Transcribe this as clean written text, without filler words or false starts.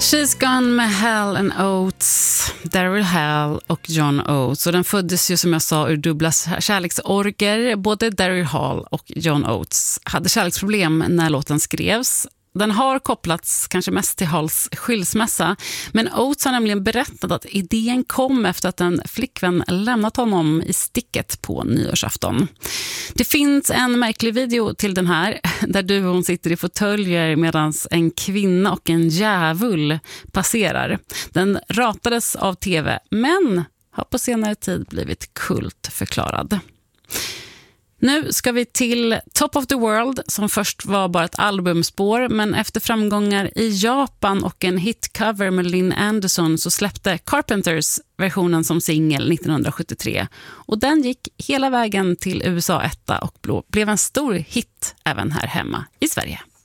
She's Gone med Hall and Oates, Daryl Hall och John Oates. Och den föddes ju som jag sa ur dubbla kärleksorger. Både Daryl Hall och John Oates hade kärleksproblem när låten skrevs. Den har kopplats kanske mest till Halls skilsmässa, men Oates har nämligen berättat att idén kom efter att en flickvän lämnat honom i sticket på nyårsafton. Det finns en märklig video till den här, där du och hon sitter i fåtöljer medan en kvinna och en djävul passerar. Den ratades av tv, men har på senare tid blivit kultförklarad. Nu ska vi till Top of the World, som först var bara ett albumspår, men efter framgångar i Japan och en hitcover med Lynn Anderson så släppte Carpenters versionen som singel 1973. Och den gick hela vägen till USA 1 och blev en stor hit även här hemma i Sverige.